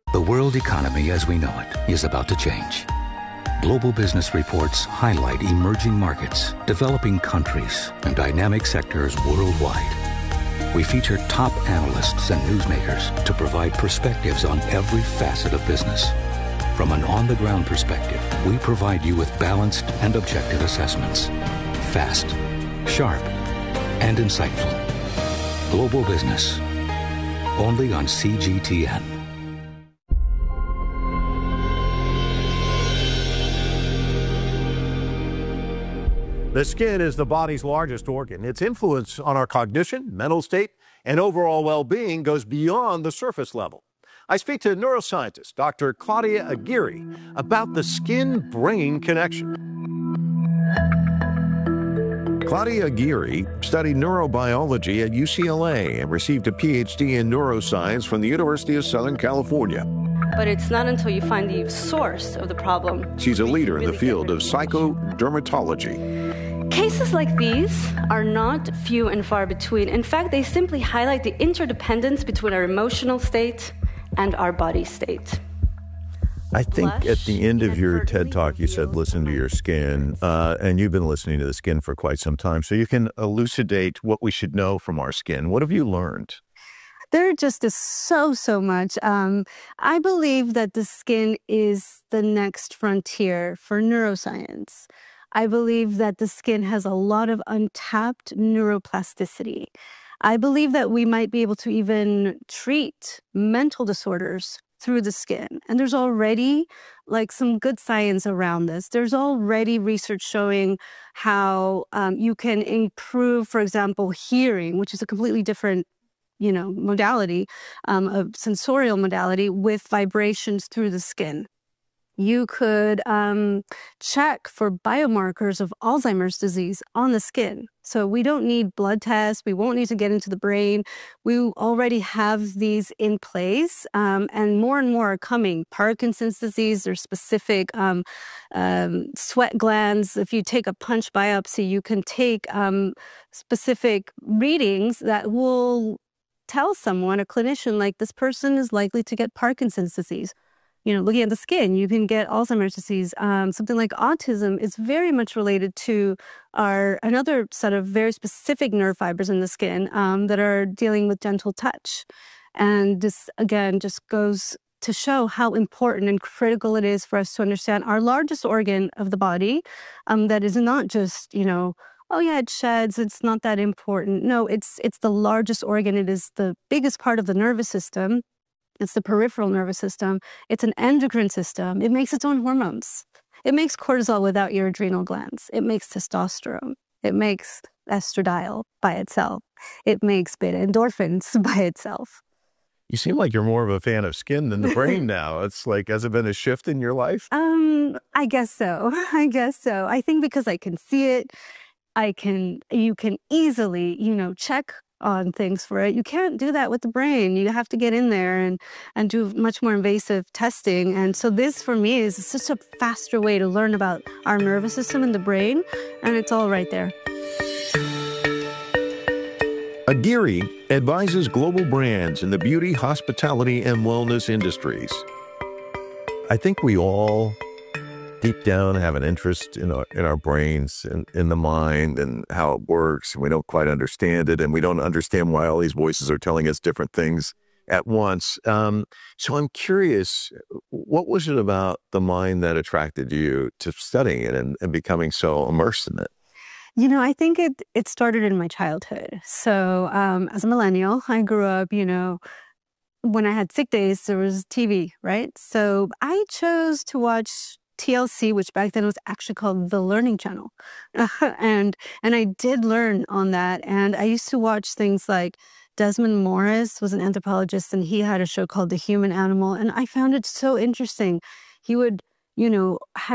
The world economy as we know it is about to change. Global business reports highlight emerging markets, developing countries, and dynamic sectors worldwide. We feature top analysts and newsmakers to provide perspectives on every facet of business. From an on-the-ground perspective, we provide you with balanced and objective assessments. Fast, sharp, and insightful. Global Business. Only on CGTN. The skin is the body's largest organ. Its influence on our cognition, mental state, and overall well-being goes beyond the surface level. I speak to neuroscientist Dr. Claudia Aguirre about the skin-brain connection. Claudia Aguirre studied neurobiology at UCLA and received a PhD in neuroscience from the University of Southern California. But it's not until you find the source of the problem. She's a leader in the field of psychodermatology. Cases like these are not few and far between. In fact, they simply highlight the interdependence between our emotional state and our body state. I think at the end of your TED Talk, you said, listen to your skin, and you've been listening to the skin for quite some time. So you can elucidate what we should know from our skin. What have you learned? There just is so much. I believe that the skin is the next frontier for neuroscience. I believe that the skin has a lot of untapped neuroplasticity. I believe that we might be able to even treat mental disorders through the skin. And there's already some good science around this. There's already research showing how you can improve, for example, hearing, which is a completely different modality, a sensorial modality with vibrations through the skin. You could check for biomarkers of Alzheimer's disease on the skin. So we don't need blood tests. We won't need to get into the brain. We already have these in place, and more are coming. Parkinson's disease, there's specific sweat glands. If you take a punch biopsy, you can take specific readings that will tell someone, a clinician, like this person is likely to get Parkinson's disease. Looking at the skin, you can get Alzheimer's disease. Something like autism is very much related to another set of very specific nerve fibers in the skin that are dealing with gentle touch. And this, again, just goes to show how important and critical it is for us to understand our largest organ of the body, that is not just, oh yeah, it sheds, it's not that important. No, it's the largest organ. It is the biggest part of the nervous system. It's the peripheral nervous system. It's an endocrine system. It makes its own hormones. It makes cortisol without your adrenal glands. It makes testosterone. It makes estradiol by itself. It makes beta endorphins by itself. You seem like you're more of a fan of skin than the brain now. It's like, has it been a shift in your life? I guess so. I think because I can see it, you can easily, check on things for it. You can't do that with the brain. You have to get in there and do much more invasive testing. And so this, for me, is such a faster way to learn about our nervous system and the brain, and it's all right there. Aguirre advises global brands in the beauty, hospitality, and wellness industries. I think we all deep down have an interest in our brains and in the mind and how it works. And we don't quite understand it. And we don't understand why all these voices are telling us different things at once. So I'm curious, what was it about the mind that attracted you to studying it and becoming so immersed in it? I think it started in my childhood. So as a millennial, I grew up, when I had sick days, there was TV, right? So I chose to watch TLC, which back then was actually called the Learning Channel. and I did learn on that. And I used to watch things like Desmond Morris was an anthropologist, and he had a show called The Human Animal. And I found it so interesting. He would, have